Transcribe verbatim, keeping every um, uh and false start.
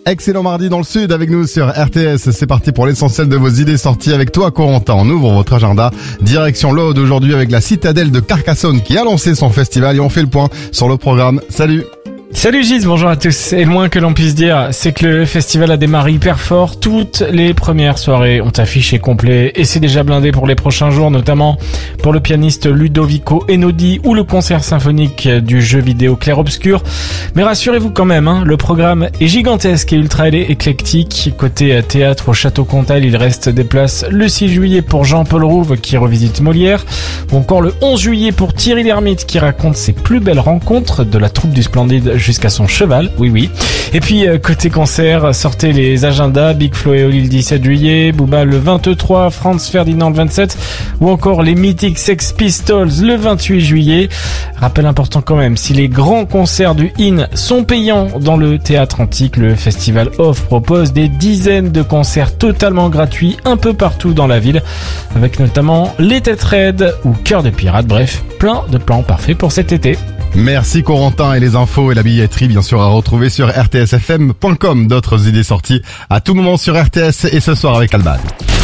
Excellent mardi dans le sud avec nous sur R T S. C'est parti pour l'essentiel de vos idées sorties avec toi, Corentin. On ouvre votre agenda. Direction l'Aude aujourd'hui avec la Citadelle de Carcassonne qui a lancé son festival et on fait le point sur le programme. Salut! Salut Gis, bonjour à tous. Et le moins que l'on puisse dire, c'est que le festival a démarré hyper fort. Toutes les premières soirées ont affiché complet et c'est déjà blindé pour les prochains jours, notamment pour le pianiste Ludovico Einaudi ou le concert symphonique du jeu vidéo Clair Obscur. Mais rassurez-vous quand même, hein, le programme est gigantesque et ultra éclectique. Côté théâtre au Château Comtal, il reste des places le six juillet pour Jean-Paul Rouve qui revisite Molière, ou encore le onze juillet pour Thierry Lhermitte qui raconte ses plus belles rencontres de la troupe du Splendide jusqu'à son cheval, oui oui. Et puis euh, côté concert, sortez les agendas, Big Flo et Oli le dix-sept juillet, Booba le vingt-trois, Franz Ferdinand le vingt-sept, ou encore les mythiques Sex Pistols le vingt-huit juillet. Rappel important quand même, si les grands concerts du I N sont payants dans le théâtre antique, le festival Off propose des dizaines de concerts totalement gratuits un peu partout dans la ville, avec notamment les Têtes Raides ou Cœur de Pirate, bref, plein de plans parfaits pour cet été. Merci Corentin, et les infos et la billetterie bien sûr à retrouver sur r t s f m point com. D'autres idées sorties à tout moment sur R T S et ce soir avec Alban.